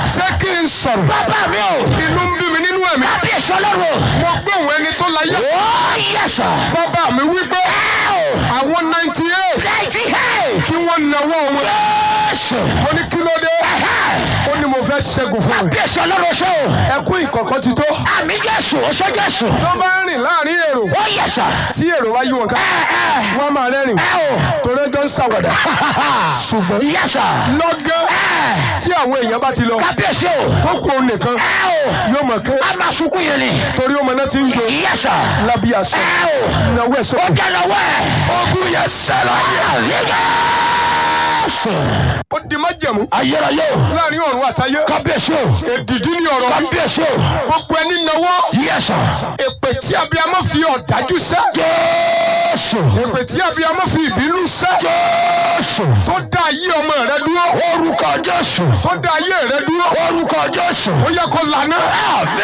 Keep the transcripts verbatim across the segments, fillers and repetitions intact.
ṣé kí n sọ̀rọ̀. bàbá mi o. inú ń bí mi nínú ẹ̀mí. kábíyèsí ọlọ́run. mo gbé òun ẹni tó láyé. ó yẹ sọ. bàbá mi wí pé àwọn ninety eight ninety eight. tí wọ́n nawọ́ wọn. Jésù. mo ní kí ló dé. ó ní mo fẹ́ ṣẹ́gun fún mi. kábíyèsí ọlọ́run ṣe o. ẹkún ìkọ̀kọ̀ ti tó. àmì Jésù ó ṣe Jésù. tó bá ń rìn láàrin èrò. ó yẹ sọ. tí èrò wá yí wọn ká. wọ́n máa rẹ́rìn. torí ẹjọ́ ń ṣàwàdà. ṣùgbọ́n yẹ sọ. lọ́gán tí àwọn èèyàn bá ti lọ. kábíyèsí o. tó kù òun nìkan. yóò mọ̀ ké. a máa sunkún yẹn ni. torí ọmọ náà ti ń jó. yẹ sọ. lábí aṣọ. náwó ẹ̀ sọ. ó jẹ́ náwó ẹ̀. ogun yẹn ṣẹlẹ̀. Jésù. ó di májẹ̀mú. ayérayé o. láàrin ọ̀run àtayé. kábíyèsí o. èdìdí ni ọ̀rọ̀. kábíyèsí o. gbogbo ẹni nawọ́. yẹ sọ. èpè tí abiyamọ fi ọ̀dájú sẹ́. Jésù. èpè tí abiyamọ fi ìbínú sẹ́. Jésù. tó dá ayé ọmọ rẹ dúró. orúkọ Jésù. tó dá ayé rẹ dúró. orúkọ Jésù. ó yẹ kó lànà. àmì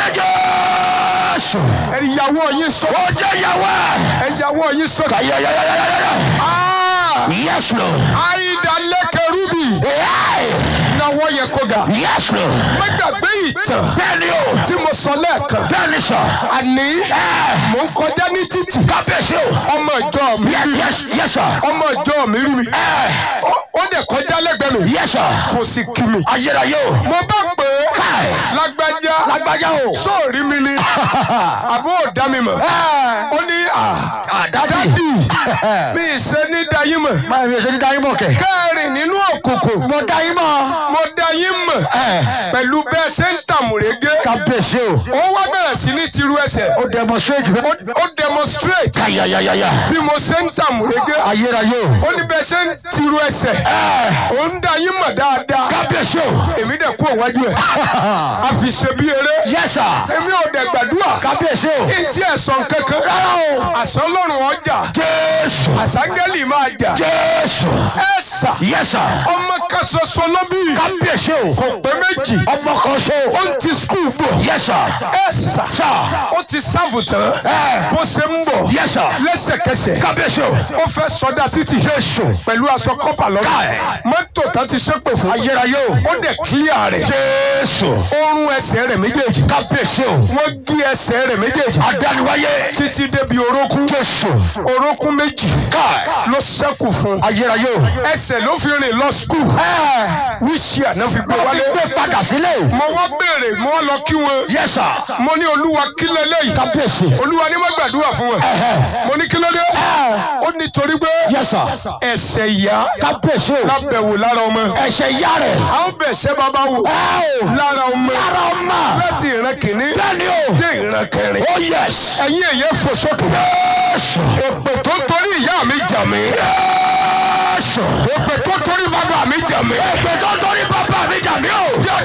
Jésù. ẹ̀yàwó yín sọ. ó jẹ́ yàwó ẹ̀. ẹ̀yàwó yín sọ. kàyàyàyàyàyà. Yes Lord. Àìdálẹ́kẹ̀rúbì. náwó yẹ kó ga. Yes Lord. má gbàgbé ìtàn. bẹ́ẹ̀ni o. tí mo sọ lẹ́ẹ̀kan. bẹ́ẹ̀ni sọ. àní mò ń kọjá ní títì. kábíyèsí o. ọmọ ìjọ mi rí mi. yes yes sir. ọmọ ìjọ mi rí mi. ó dẹ̀ kọjá lẹ́gbẹ̀ẹ́ mi. yes sir. kò sì kí mi. ayérayé o. mo bá pè é. káì. lágbájá. lágbájá o. sóòrí mi ni. àbó ò dá mi mọ̀. ó ní dádì. mi ì ṣe ní dayín mọ̀. báyìí mi ò ṣe ní dayín mọ̀ kẹ̀. kẹrin nínú òkùnkùn. mo dayín mọ̀. mo dayín mọ̀. pẹ̀lú bẹ́ẹ̀ ṣe ń tàmùrégé. kábíyèsí o. ó wá bẹ̀rẹ̀ sí ní tiru ẹsẹ̀. ó demonstrate bẹ́ẹ̀. ó demonstrate. kàyàyàyàyà. bí mo ṣe ń tàmùrégé. ayérayé o. ó ní bẹ́ẹ̀ ṣe ń tiru ẹsẹ̀. ó ń dayín mọ̀ dáadáa. kábíyèsí o. èmi dẹ̀ kú òwájú ẹ̀. a fi ṣe bí eré. yes sir. èmi ò dẹ̀ gbàdúrà. kábíyèsí o. kí n tí ẹ̀ sọ kankan. rárá o. àṣọ lọ́rùn ọjà. Jésù. àṣàngẹ́lì máa jà. Jésù. ẹ sà. yes sir. ọmọ kan ṣoṣo ló bí. kábíyèsí o. kò pé méjì. ọmọ kan ṣo. ó ń ti skul bọ̀. yes sir. ẹ sà. sir. ó ti sáàfù tán. bó ṣe ń bọ̀. yes sir. lẹ́sẹ̀kẹsẹ̀. kábíyèsí o. ó fẹ́ sọdá títì. Jésù. pẹ̀lú aṣọ kọ́pà lọ́rùn. káì. mọ́tò tán ti ṣépè fún. ayérayé o. ó dẹ̀ kílíà rẹ̀. Jésù. ó rún ẹsẹ̀ rẹ̀ méjèèjì. kábíyèsí o. wọ́n gé ẹsẹ̀ rẹ̀ méjèèjì. adániwáyé. títí débi orókún. Jésù. orókún méjì. káì. ló ṣẹ́kù fún. ayérayé o. ẹsẹ̀ ló fi rìn lọ skul. wíṣíà náà fi gbé wálé. gbé padà sílé. mo wá béèrè mo wá lọ kí wọn. yes sir. mo ní olúwa kí lélẹ́yìí. kábíyèsí. olúwa ní má gbàdúrà fún wọn. mo ní kí ló dé. ó ní torí pé yes sir. ẹ̀ṣẹ̀ ìyá kábíyèsí o. lábẹ̀wò lára ọmọ. ẹ̀ṣẹ̀ ìyá rẹ̀. a ó bẹ̀ṣẹ̀ bàbá wò. lára ọmọ. lára ọmọ. láti ìran kìíní. bẹ́ẹ̀ni o. dé ìran kẹrin. oh yes. ẹ̀yin èyẹ fò sókè. Jésù. èpè tó torí ìyá mi jà mí. Jésù. èpè tó torí bàbá mi jà mí. èpè tó torí bàbá mi jà mí o. jáde